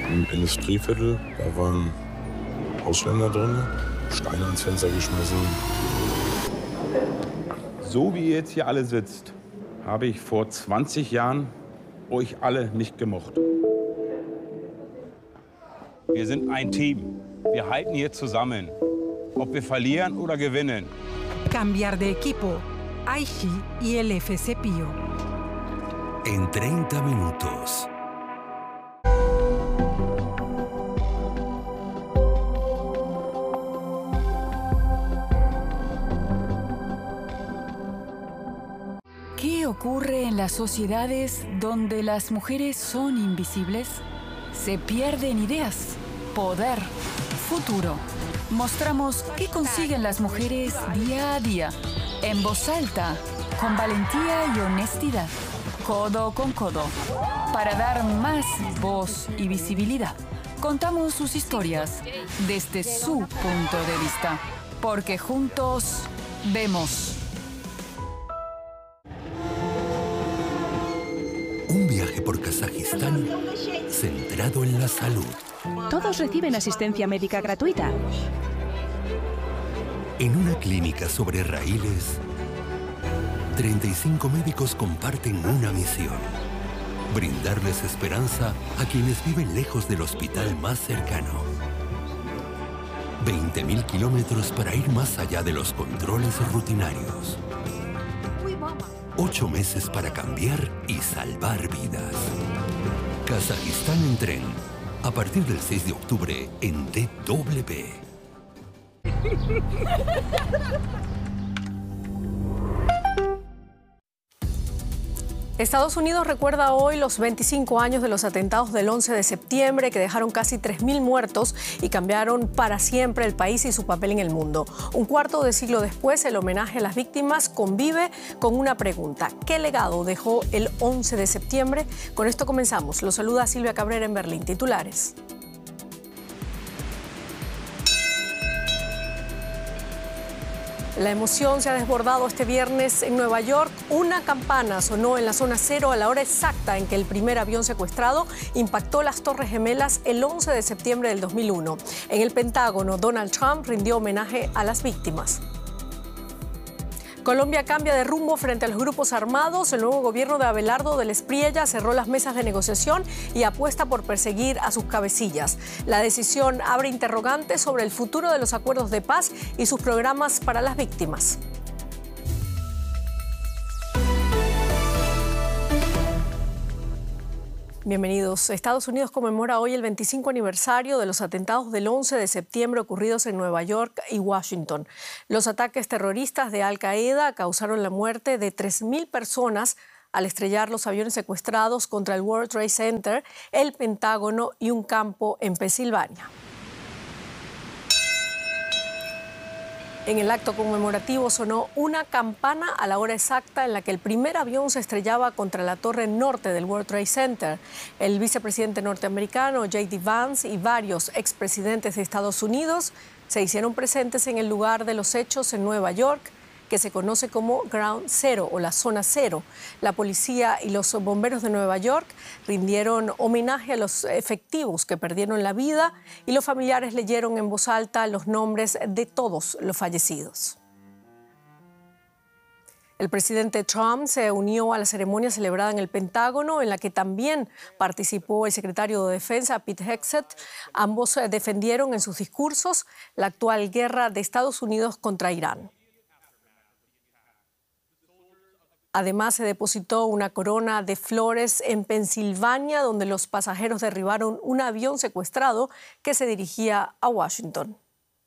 Im Industrieviertel, da waren Ausländer drin, Steine ans Fenster geschmissen. So wie ihr jetzt hier alle sitzt, habe ich vor 20 Jahren euch alle nicht gemocht. Wir sind ein Team. Wir halten hier zusammen. Ob wir verlieren oder gewinnen. Cambiar de equipo. Aichi y el FC Pío. En 30 minutos. ¿Qué ocurre en las sociedades donde las mujeres son invisibles? Se pierden ideas, poder, futuro. Mostramos qué consiguen las mujeres día a día, en voz alta, con valentía y honestidad, codo con codo, para dar más voz y visibilidad. Contamos sus historias desde su punto de vista, porque juntos vemos. Un viaje por Kazajistán centrado en la salud. Todos reciben asistencia médica gratuita. En una clínica sobre raíles, 35 médicos comparten una misión: brindarles esperanza a quienes viven lejos del hospital más cercano. 20.000 kilómetros para ir más allá de los controles rutinarios. 8 meses para cambiar y salvar vidas. Kazajistán en tren. A partir del 6 de octubre en DW. Estados Unidos recuerda hoy los 25 años de los atentados del 11 de septiembre que dejaron casi 3.000 muertos y cambiaron para siempre el país y su papel en el mundo. Un cuarto de siglo después, el homenaje a las víctimas convive con una pregunta: ¿qué legado dejó el 11 de septiembre? Con esto comenzamos. Los saluda Silvia Cabrera en Berlín. Titulares. La emoción se ha desbordado este viernes en Nueva York. Una campana sonó en la zona cero a la hora exacta en que el primer avión secuestrado impactó las Torres Gemelas el 11 de septiembre del 2001. En el Pentágono, Donald Trump rindió homenaje a las víctimas. Colombia cambia de rumbo frente a los grupos armados. El nuevo gobierno de Abelardo del Espriella cerró las mesas de negociación y apuesta por perseguir a sus cabecillas. La decisión abre interrogantes sobre el futuro de los acuerdos de paz y sus programas para las víctimas. Bienvenidos. Estados Unidos conmemora hoy el 25 aniversario de los atentados del 11 de septiembre ocurridos en Nueva York y Washington. Los ataques terroristas de Al Qaeda causaron la muerte de 3.000 personas al estrellar los aviones secuestrados contra el World Trade Center, el Pentágono y un campo en Pensilvania. En el acto conmemorativo sonó una campana a la hora exacta en la que el primer avión se estrellaba contra la torre norte del World Trade Center. El vicepresidente norteamericano J.D. Vance y varios expresidentes de Estados Unidos se hicieron presentes en el lugar de los hechos en Nueva York, que se conoce como Ground Zero o la Zona Cero. La policía y los bomberos de Nueva York rindieron homenaje a los efectivos que perdieron la vida y los familiares leyeron en voz alta los nombres de todos los fallecidos. El presidente Trump se unió a la ceremonia celebrada en el Pentágono, en la que también participó el secretario de Defensa, Pete Hegseth. Ambos defendieron en sus discursos la actual guerra de Estados Unidos contra Irán. Además, se depositó una corona de flores en Pensilvania, donde los pasajeros derribaron un avión secuestrado que se dirigía a Washington.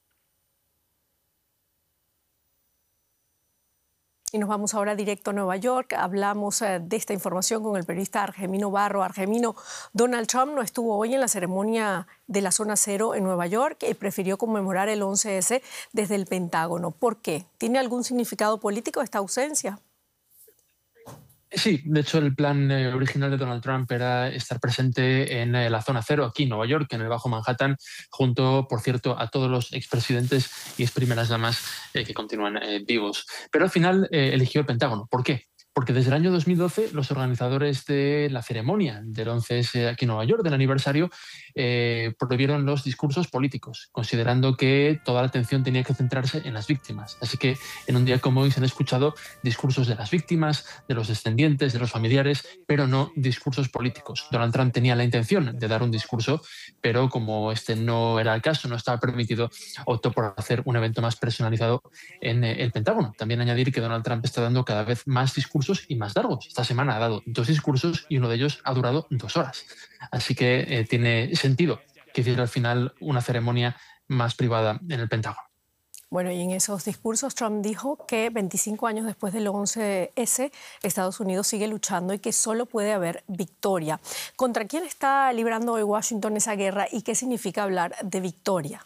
Y nos vamos ahora directo a Nueva York. Hablamos de esta información con el periodista Argemino Barro. Argemino, Donald Trump no estuvo hoy en la ceremonia de la Zona Cero en Nueva York y prefirió conmemorar el 11S desde el Pentágono. ¿Por qué? ¿Tiene algún significado político esta ausencia? Sí, de hecho el plan original de Donald Trump era estar presente en la Zona Cero, aquí en Nueva York, en el Bajo Manhattan, junto, por cierto, a todos los expresidentes y exprimeras damas que continúan vivos. Pero al final eligió el Pentágono. ¿Por qué? porque desde el año 2012 los organizadores de la ceremonia del 11S aquí en Nueva York, del aniversario, prohibieron los discursos políticos, considerando que toda la atención tenía que centrarse en las víctimas. Así que en un día como hoy se han escuchado discursos de las víctimas, de los descendientes, de los familiares, pero no discursos políticos. Donald Trump tenía la intención de dar un discurso, pero como este no era el caso, no estaba permitido, optó por hacer un evento más personalizado en el Pentágono. También añadir que Donald Trump está dando cada vez más discursos y más largos. Esta semana ha dado 2 discursos y uno de ellos ha durado 2 horas. Así que tiene sentido que hiciera al final una ceremonia más privada en el Pentágono. Bueno, y en esos discursos Trump dijo que 25 años después del 11S, Estados Unidos sigue luchando y que solo puede haber victoria. ¿Contra quién está librando hoy Washington esa guerra y qué significa hablar de victoria?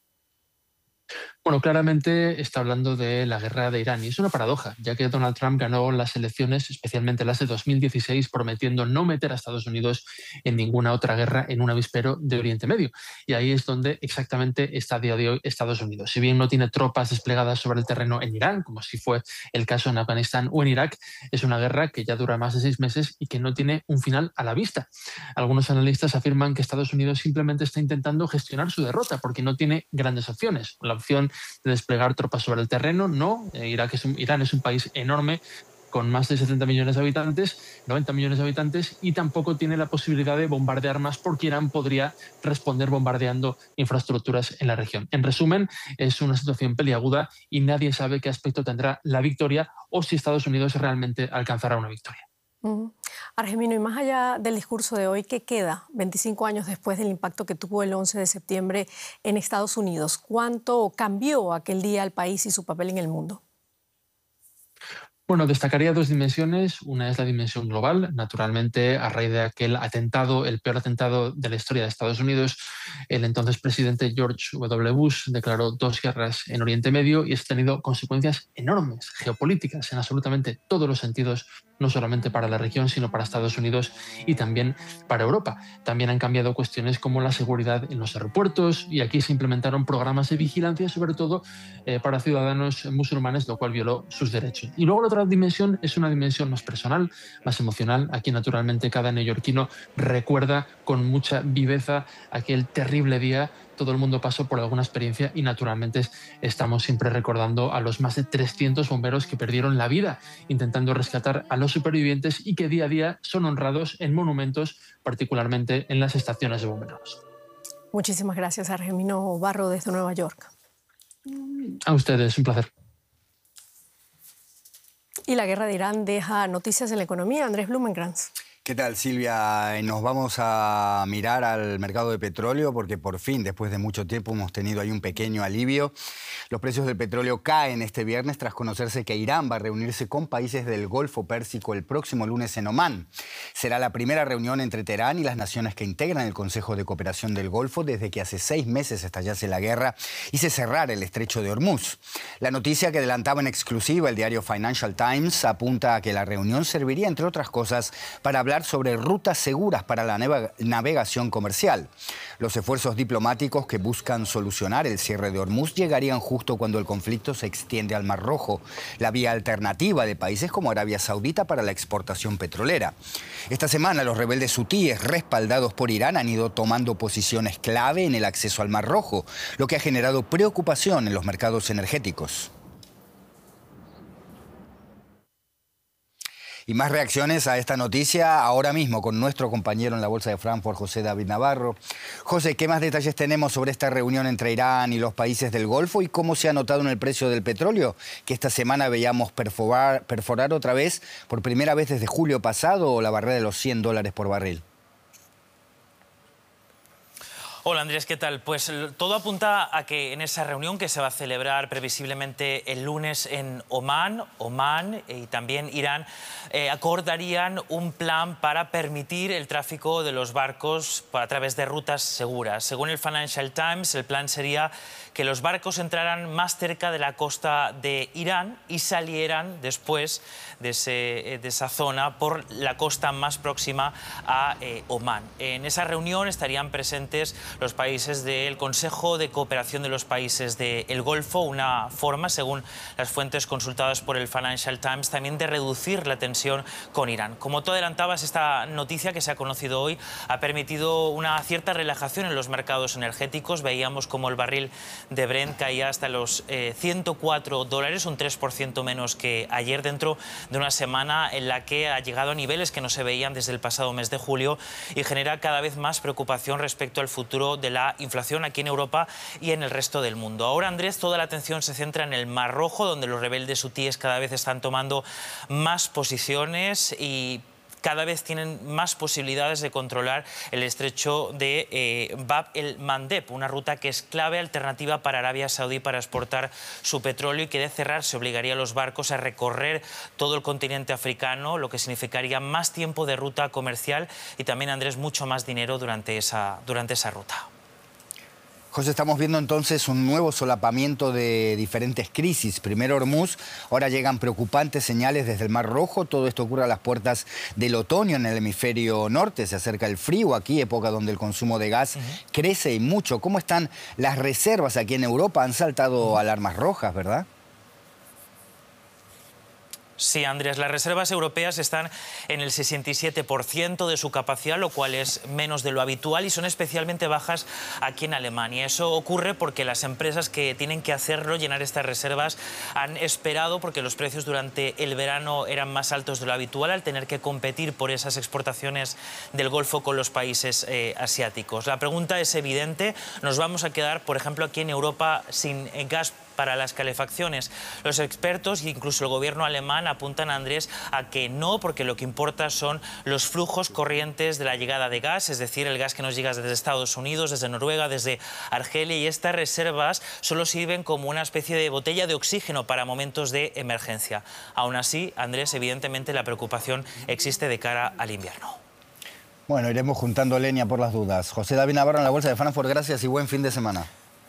Bueno, claramente está hablando de la guerra de Irán y es una paradoja, ya que Donald Trump ganó las elecciones, especialmente las de 2016, prometiendo no meter a Estados Unidos en ninguna otra guerra en un avispero de Oriente Medio. Y ahí es donde exactamente está a día de hoy Estados Unidos. Si bien no tiene tropas desplegadas sobre el terreno en Irán, como si fue el caso en Afganistán o en Irak, es una guerra que ya dura más de 6 meses y que no tiene un final a la vista. Algunos analistas afirman que Estados Unidos simplemente está intentando gestionar su derrota porque no tiene grandes opciones. La opción de desplegar tropas sobre el terreno, no. Irán es un país enorme con más de 70 millones de habitantes, 90 millones de habitantes, y tampoco tiene la posibilidad de bombardear más porque Irán podría responder bombardeando infraestructuras en la región. En resumen, es una situación peliaguda y nadie sabe qué aspecto tendrá la victoria o si Estados Unidos realmente alcanzará una victoria. Argemino, y más allá del discurso de hoy, ¿qué queda 25 años después del impacto que tuvo el 11 de septiembre en Estados Unidos? ¿Cuánto cambió aquel día el país y su papel en el mundo? Bueno, destacaría 2 dimensiones. Una es la dimensión global. Naturalmente, a raíz de aquel atentado, el peor atentado de la historia de Estados Unidos, el entonces presidente George W. Bush declaró 2 guerras en Oriente Medio y esto ha tenido consecuencias enormes, geopolíticas, en absolutamente todos los sentidos, no solamente para la región, sino para Estados Unidos y también para Europa. También han cambiado cuestiones como la seguridad en los aeropuertos y aquí se implementaron programas de vigilancia, sobre todo para ciudadanos musulmanes, lo cual violó sus derechos. Y luego la otra dimensión es una dimensión más personal, más emocional. Aquí naturalmente cada neoyorquino recuerda con mucha viveza aquel terrible día. Todo el mundo pasó por alguna experiencia y naturalmente estamos siempre recordando a los más de 300 bomberos que perdieron la vida intentando rescatar a los supervivientes y que día a día son honrados en monumentos, particularmente en las estaciones de bomberos. Muchísimas gracias, Argemino Barro, desde Nueva York. A ustedes, un placer. Y la guerra de Irán deja noticias en la economía. Andrés Blumenkrantz. ¿Qué tal, Silvia? Nos vamos a mirar al mercado de petróleo porque por fin, después de mucho tiempo, hemos tenido ahí un pequeño alivio. Los precios del petróleo caen este viernes tras conocerse que Irán va a reunirse con países del Golfo Pérsico el próximo lunes en Omán. Será la primera reunión entre Teherán y las naciones que integran el Consejo de Cooperación del Golfo desde que hace 6 meses estallase la guerra y se cerrara el estrecho de Hormuz. La noticia que adelantaba en exclusiva el diario Financial Times apunta a que la reunión serviría, entre otras cosas, para hablar sobre rutas seguras para la navegación comercial. Los esfuerzos diplomáticos que buscan solucionar el cierre de Hormuz llegarían justo cuando el conflicto se extiende al Mar Rojo, la vía alternativa de países como Arabia Saudita para la exportación petrolera. Esta semana los rebeldes hutíes, respaldados por Irán, han ido tomando posiciones clave en el acceso al Mar Rojo, lo que ha generado preocupación en los mercados energéticos. Y más reacciones a esta noticia ahora mismo con nuestro compañero en la Bolsa de Frankfurt, José David Navarro. José, ¿qué más detalles tenemos sobre esta reunión entre Irán y los países del Golfo y cómo se ha notado en el precio del petróleo, que esta semana veíamos perforar otra vez, por primera vez desde julio pasado, la barrera de los $100 por barril? Hola Andrés, ¿qué tal? Pues todo apunta a que en esa reunión que se va a celebrar previsiblemente el lunes en Omán y también Irán acordarían un plan para permitir el tráfico de los barcos a través de rutas seguras. Según el Financial Times, el plan sería que los barcos entraran más cerca de la costa de Irán y salieran después de esa zona por la costa más próxima a Omán. En esa reunión estarían presentes los países del Consejo de Cooperación de los Países del Golfo, una forma, según las fuentes consultadas por el Financial Times, también de reducir la tensión con Irán. Como tú adelantabas, esta noticia que se ha conocido hoy ha permitido una cierta relajación en los mercados energéticos. Veíamos como el barril de Brent caía hasta los $104, un 3% menos que ayer, dentro de una semana en la que ha llegado a niveles que no se veían desde el pasado mes de julio y genera cada vez más preocupación respecto al futuro de la inflación aquí en Europa y en el resto del mundo. Ahora, Andrés, toda la atención se centra en el Mar Rojo, donde los rebeldes hutíes cada vez están tomando más posiciones y cada vez tienen más posibilidades de controlar el estrecho de Bab el-Mandeb, una ruta que es clave alternativa para Arabia Saudí para exportar su petróleo y que de cerrarse obligaría a los barcos a recorrer todo el continente africano, lo que significaría más tiempo de ruta comercial y también, Andrés, mucho más dinero durante esa ruta. José, estamos viendo entonces un nuevo solapamiento de diferentes crisis. Primero Hormuz, ahora llegan preocupantes señales desde el Mar Rojo. Todo esto ocurre a las puertas del otoño en el hemisferio norte. Se acerca el frío aquí, época donde el consumo de gas crece y mucho. ¿Cómo están las reservas aquí en Europa? Han saltado alarmas rojas, ¿verdad? Sí, Andrés, las reservas europeas están en el 67% de su capacidad, lo cual es menos de lo habitual y son especialmente bajas aquí en Alemania. Eso ocurre porque las empresas que tienen que hacerlo, llenar estas reservas, han esperado porque los precios durante el verano eran más altos de lo habitual al tener que competir por esas exportaciones del Golfo con los países asiáticos. La pregunta es evidente, ¿nos vamos a quedar, por ejemplo, aquí en Europa sin gas para las calefacciones? Los expertos e incluso el gobierno alemán apuntan, Andrés, a que no, porque lo que importa son los flujos corrientes de la llegada de gas, es decir, el gas que nos llega desde Estados Unidos, desde Noruega, desde Argelia, y estas reservas solo sirven como una especie de botella de oxígeno para momentos de emergencia. Aún así, Andrés, evidentemente la preocupación existe de cara al invierno. Bueno, iremos juntando leña por las dudas. José David Navarro en la Bolsa de Frankfurt, gracias y buen fin de semana.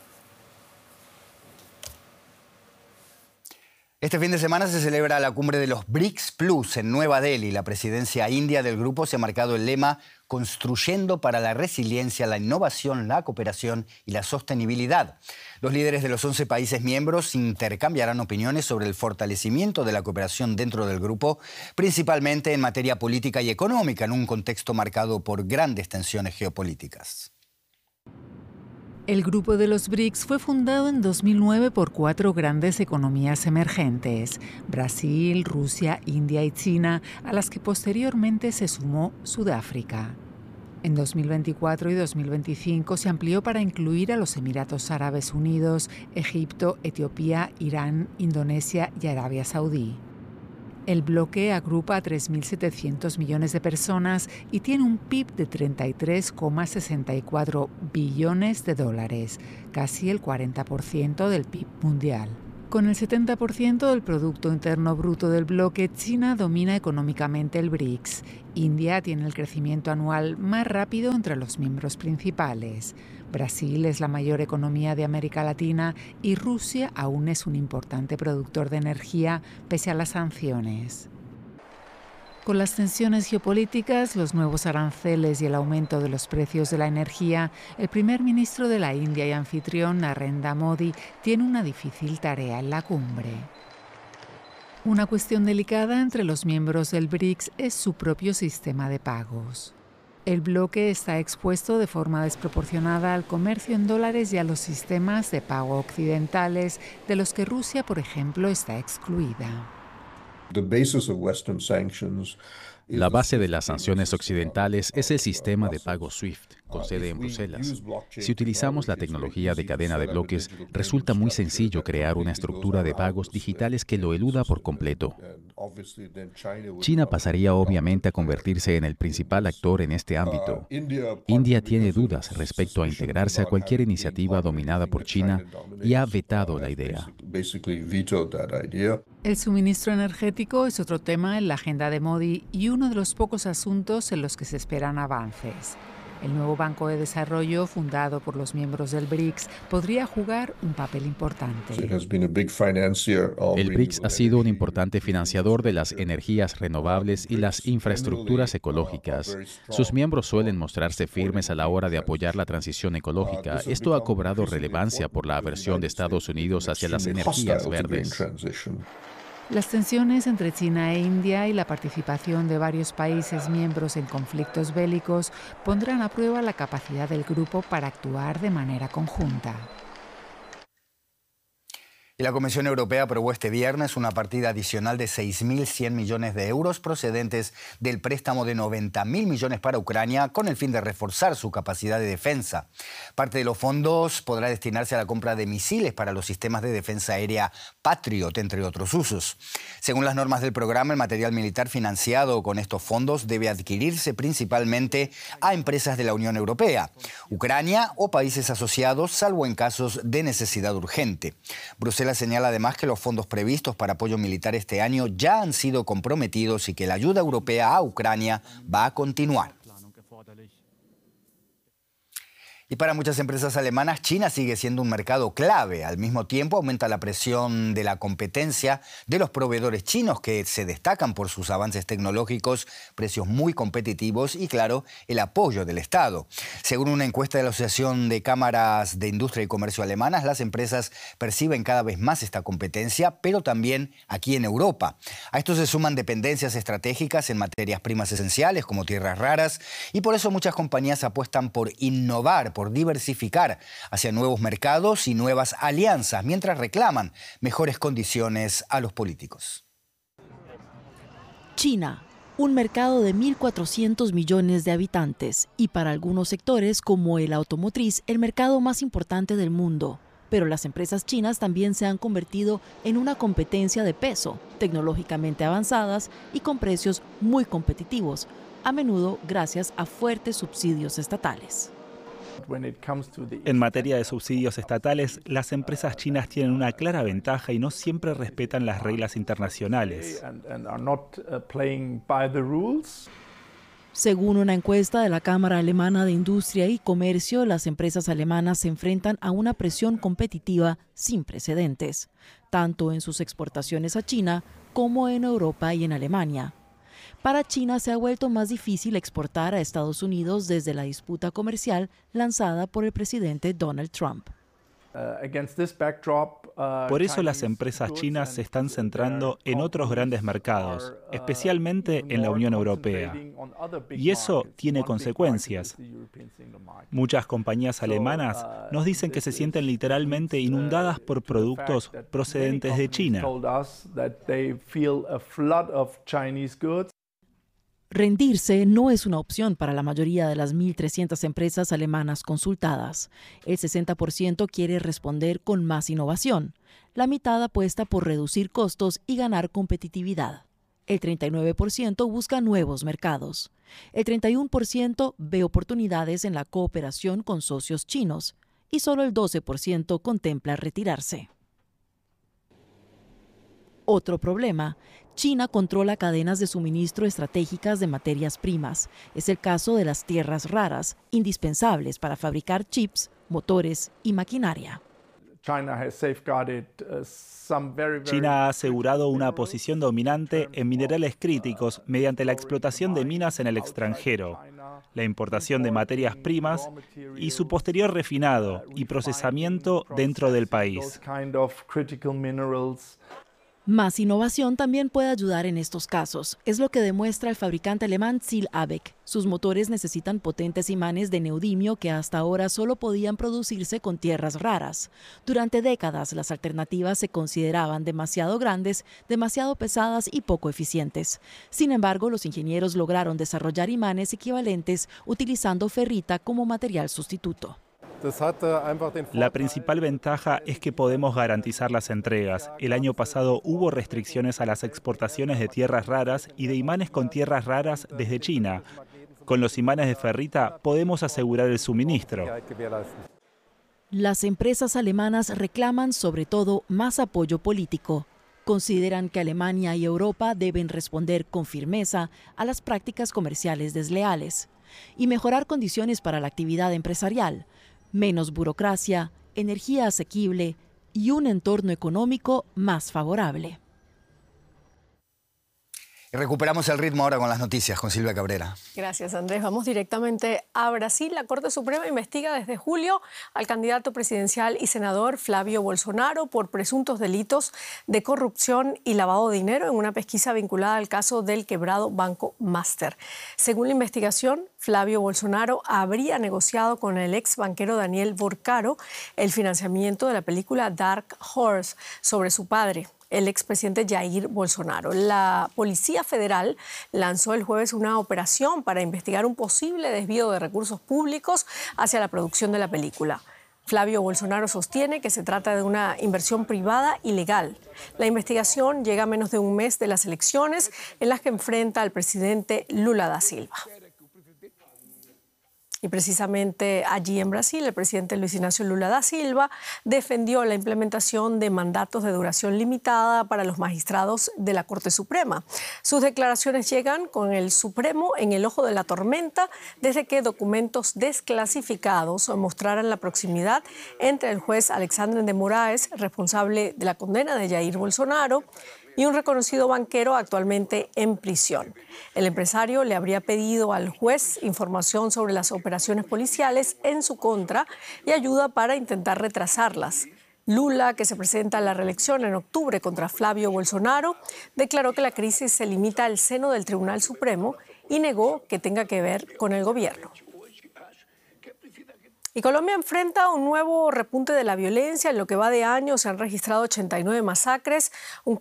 Este fin de semana se celebra la cumbre de los BRICS Plus en Nueva Delhi. La presidencia india del grupo se ha marcado el lema "Construyendo para la resiliencia, la innovación, la cooperación y la sostenibilidad". Los líderes de los 11 países miembros intercambiarán opiniones sobre el fortalecimiento de la cooperación dentro del grupo, principalmente en materia política y económica, en un contexto marcado por grandes tensiones geopolíticas. El grupo de los BRICS fue fundado en 2009 por 4 grandes economías emergentes: Brasil, Rusia, India y China, a las que posteriormente se sumó Sudáfrica. En 2024 y 2025 se amplió para incluir a los Emiratos Árabes Unidos, Egipto, Etiopía, Irán, Indonesia y Arabia Saudí. El bloque agrupa a 3.700 millones de personas y tiene un PIB de 33,64 billones de dólares, casi el 40% del PIB mundial. Con el 70% del Producto Interno Bruto del bloque, China domina económicamente el BRICS. India tiene el crecimiento anual más rápido entre los miembros principales. Brasil es la mayor economía de América Latina y Rusia aún es un importante productor de energía pese a las sanciones. Con las tensiones geopolíticas, los nuevos aranceles y el aumento de los precios de la energía, el primer ministro de la India y anfitrión, Narendra Modi, tiene una difícil tarea en la cumbre. Una cuestión delicada entre los miembros del BRICS es su propio sistema de pagos. El bloque está expuesto de forma desproporcionada al comercio en dólares y a los sistemas de pago occidentales, de los que Rusia, por ejemplo, está excluida. La base de las sanciones occidentales es el sistema de pago SWIFT, con sede en Bruselas. Si utilizamos la tecnología de cadena de bloques, resulta muy sencillo crear una estructura de pagos digitales que lo eluda por completo. China pasaría obviamente a convertirse en el principal actor en este ámbito. India tiene dudas respecto a integrarse a cualquier iniciativa dominada por China y ha vetado la idea. El suministro energético es otro tema en la agenda de Modi y uno de los pocos asuntos en los que se esperan avances. El nuevo Banco de Desarrollo, fundado por los miembros del BRICS, podría jugar un papel importante. El BRICS ha sido un importante financiador de las energías renovables y las infraestructuras ecológicas. Sus miembros suelen mostrarse firmes a la hora de apoyar la transición ecológica. Esto ha cobrado relevancia por la aversión de Estados Unidos hacia las energías verdes. Las tensiones entre China e India y la participación de varios países miembros en conflictos bélicos pondrán a prueba la capacidad del grupo para actuar de manera conjunta. Y la Comisión Europea aprobó este viernes una partida adicional de 6.100 millones de euros procedentes del préstamo de 90.000 millones para Ucrania con el fin de reforzar su capacidad de defensa. Parte de los fondos podrá destinarse a la compra de misiles para los sistemas de defensa aérea Patriot, entre otros usos. Según las normas del programa, el material militar financiado con estos fondos debe adquirirse principalmente a empresas de la Unión Europea, Ucrania o países asociados, salvo en casos de necesidad urgente. Bruselas señala además que los fondos previstos para apoyo militar este año ya han sido comprometidos y que la ayuda europea a Ucrania va a continuar. Y para muchas empresas alemanas, China sigue siendo un mercado clave. Al mismo tiempo, aumenta la presión de la competencia de los proveedores chinos que se destacan por sus avances tecnológicos, precios muy competitivos y, claro, el apoyo del Estado. Según una encuesta de la Asociación de Cámaras de Industria y Comercio alemanas, las empresas perciben cada vez más esta competencia, pero también aquí en Europa. A esto se suman dependencias estratégicas en materias primas esenciales como tierras raras y por eso muchas compañías apuestan por innovar, por diversificar hacia nuevos mercados y nuevas alianzas, mientras reclaman mejores condiciones a los políticos. China, un mercado de 1.400 millones de habitantes y para algunos sectores como el automotriz, el mercado más importante del mundo. Pero las empresas chinas también se han convertido en una competencia de peso, tecnológicamente avanzadas y con precios muy competitivos, a menudo gracias a fuertes subsidios estatales. En materia de subsidios estatales, las empresas chinas tienen una clara ventaja y no siempre respetan las reglas internacionales. Según una encuesta de la Cámara Alemana de Industria y Comercio, las empresas alemanas se enfrentan a una presión competitiva sin precedentes, tanto en sus exportaciones a China como en Europa y en Alemania. Para China se ha vuelto más difícil exportar a Estados Unidos desde la disputa comercial lanzada por el presidente Donald Trump. Por eso las empresas chinas se están centrando en otros grandes mercados, especialmente en la Unión Europea. Y eso tiene consecuencias. Muchas compañías alemanas nos dicen que se sienten literalmente inundadas por productos procedentes de China. Rendirse no es una opción para la mayoría de las 1.300 empresas alemanas consultadas. El 60% quiere responder con más innovación. La mitad apuesta por reducir costos y ganar competitividad. El 39% busca nuevos mercados. El 31% ve oportunidades en la cooperación con socios chinos. Y solo el 12% contempla retirarse. Otro problema. China controla cadenas de suministro estratégicas de materias primas. Es el caso de las tierras raras, indispensables para fabricar chips, motores y maquinaria. China ha asegurado una posición dominante en minerales críticos mediante la explotación de minas en el extranjero, la importación de materias primas y su posterior refinado y procesamiento dentro del país. Más innovación también puede ayudar en estos casos. Es lo que demuestra el fabricante alemán Ziel Abeck. Sus motores necesitan potentes imanes de neodimio que hasta ahora solo podían producirse con tierras raras. Durante décadas, las alternativas se consideraban demasiado grandes, demasiado pesadas y poco eficientes. Sin embargo, los ingenieros lograron desarrollar imanes equivalentes utilizando ferrita como material sustituto. La principal ventaja es que podemos garantizar las entregas. El año pasado hubo restricciones a las exportaciones de tierras raras y de imanes con tierras raras desde China. Con los imanes de ferrita podemos asegurar el suministro. Las empresas alemanas reclaman sobre todo más apoyo político. Consideran que Alemania y Europa deben responder con firmeza a las prácticas comerciales desleales. y mejorar condiciones para la actividad empresarial, menos burocracia, energía asequible y un entorno económico más favorable. Y recuperamos el ritmo ahora con las noticias con Silvia Cabrera. Gracias, Andrés. Vamos directamente a Brasil. La Corte Suprema investiga desde julio al candidato presidencial y senador Flavio Bolsonaro por presuntos delitos de corrupción y lavado de dinero en una pesquisa vinculada al caso del quebrado Banco Master. Según la investigación, Flavio Bolsonaro habría negociado con el ex banquero Daniel Borcaro el financiamiento de la película Dark Horse sobre su padre, el expresidente Jair Bolsonaro. La Policía Federal lanzó el jueves una operación para investigar un posible desvío de recursos públicos hacia la producción de la película. Flavio Bolsonaro sostiene que se trata de una inversión privada ilegal. La investigación llega a menos de un mes de las elecciones en las que enfrenta al presidente Lula da Silva. Y precisamente allí en Brasil, el presidente Luis Ignacio Lula da Silva defendió la implementación de mandatos de duración limitada para los magistrados de la Corte Suprema. Sus declaraciones llegan con el Supremo en el ojo de la tormenta desde que documentos desclasificados mostraran la proximidad entre el juez Alexandre de Moraes, responsable de la condena de Jair Bolsonaro, y un reconocido banquero actualmente en prisión. El empresario le habría pedido al juez información sobre las operaciones policiales en su contra y ayuda para intentar retrasarlas. Lula, que se presenta a la reelección en octubre contra Flavio Bolsonaro, declaró que la crisis se limita al seno del Tribunal Supremo y negó que tenga que ver con el gobierno. Y Colombia enfrenta un nuevo repunte de la violencia. En lo que va de año se han registrado 89 masacres, un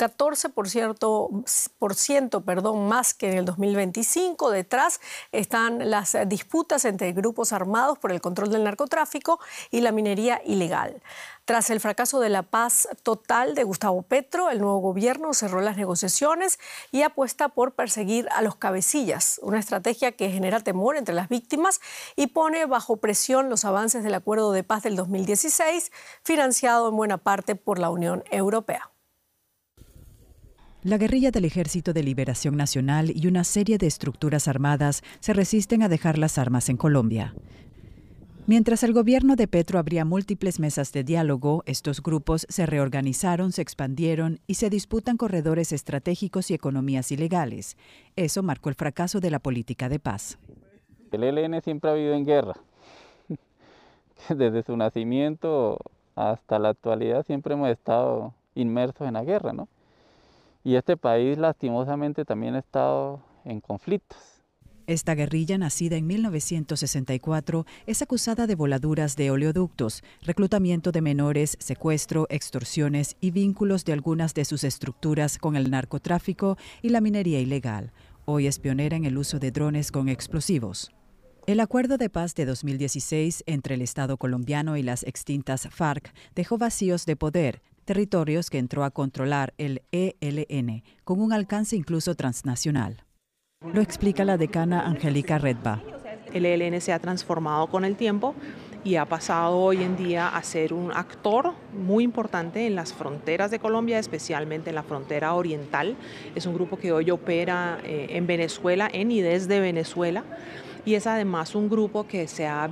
14% más que en el 2025. Detrás están las disputas entre grupos armados por el control del narcotráfico y la minería ilegal. Tras el fracaso de la paz total de Gustavo Petro, el nuevo gobierno cerró las negociaciones y apuesta por perseguir a los cabecillas, una estrategia que genera temor entre las víctimas y pone bajo presión los avances del acuerdo de paz del 2016, financiado en buena parte por la Unión Europea. La guerrilla del Ejército de Liberación Nacional y una serie de estructuras armadas se resisten a dejar las armas en Colombia. Mientras el gobierno de Petro abría múltiples mesas de diálogo, estos grupos se reorganizaron, se expandieron y se disputan corredores estratégicos y economías ilegales. Eso marcó el fracaso de la política de paz. El ELN siempre ha vivido en guerra. Desde su nacimiento hasta la actualidad siempre hemos estado inmersos en la guerra, ¿no? Y este país lastimosamente también ha estado en conflictos. Esta guerrilla, nacida en 1964, es acusada de voladuras de oleoductos, reclutamiento de menores, secuestro, extorsiones y vínculos de algunas de sus estructuras con el narcotráfico y la minería ilegal. Hoy es pionera en el uso de drones con explosivos. El acuerdo de paz de 2016 entre el Estado colombiano y las extintas FARC dejó vacíos de poder, territorios que entró a controlar el ELN, con un alcance incluso transnacional. Lo explica la decana Angélica Redba. El ELN se ha transformado con el tiempo y ha pasado hoy en día a ser un actor muy importante en las fronteras de Colombia, especialmente en la frontera oriental. Es un grupo que hoy opera en Venezuela, en y desde Venezuela, y es además un grupo que se ha